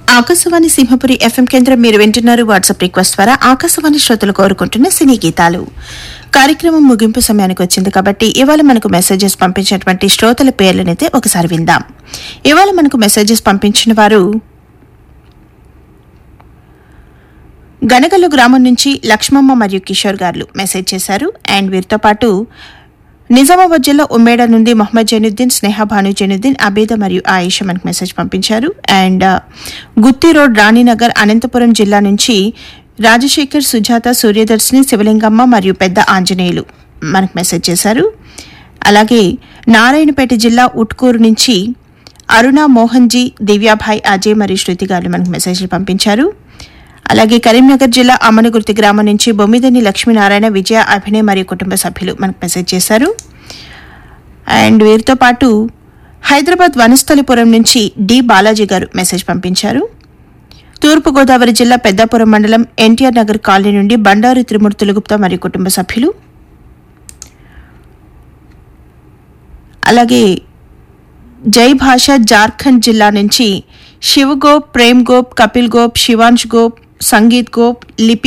Akashvani Simhapuri FM కేంద్రం మీరు వింటున్నారు. వాట్సాప్ రిక్వెస్ట్ ద్వారా ఆకాశవాణి శ్రోతలు కోరుకుంటున్న సినీ గీతాలు కార్యక్రమం ముగింపు సమయానికి వచ్చింది కాబట్టి ఇవాళ మనకు మెసేజెస్ పంపించినటువంటి శ్రోతల పేర్లనైతే ఒకసారి విందాం. ఇవాళ మనకు మెసేజెస్ పంపించిన వారు గనగల్లు గ్రామం నుంచి లక్ష్మమ్మ మరియు కిషోర్ గారు మెసేజ్ చేశారు. అండ్ వీరితో పాటు నిజామాబాద్ జిల్లా ఉమ్మేడ నుండి మొహమ్మద్ జైనుద్దీన్, స్నేహ భాను జైనుద్దీన్, అబేద మరియు ఆయిషా మనకు మెసేజ్ పంపించారు. And Gutti road, Raninagar, Anantapuram జిల్లా నుంచి రాజశేఖర్, సుజాత, సూర్యదర్శిని, శివలింగమ్మ మరియు పెద్ద ఆంజనేయులు మనకు మెసేజ్ చేశారు. అలాగే నారాయణపేట జిల్లా ఉట్కూరు నుంచి అరుణ, మోహన్జీ, దివ్యాభాయ్, అజయ్ మరియు శృతి గారు మనకు మెసేజ్లు పంపించారు. అలాగే కరీంనగర్ జిల్లా అమ్మనగుర్తి గ్రామం నుంచి బొమ్మిదని లక్ష్మీనారాయణ, విజయ, అభినయ్ మరియు కుటుంబ సభ్యులు మనకు మెసేజ్ చేశారు. అండ్ వీరితో పాటు హైదరాబాద్ వనస్థలిపురం నుంచి డి బాలాజీ గారు మెసేజ్ పంపించారు. తూర్పుగోదావరి జిల్లా పెద్దాపురం మండలం ఎన్టీఆర్ నగర్ కాలనీ నుండి బండారు త్రిమూర్తులు గుప్తా మరియు కుటుంబ సభ్యులు. అలాగే జై భాష జార్ఖండ్ జిల్లా నుంచి శివగోప్, ప్రేమ్ గోప్, కపిల్ గోప్, శివాంశ్ గోప్, సంగీత్ గోప్, లిపి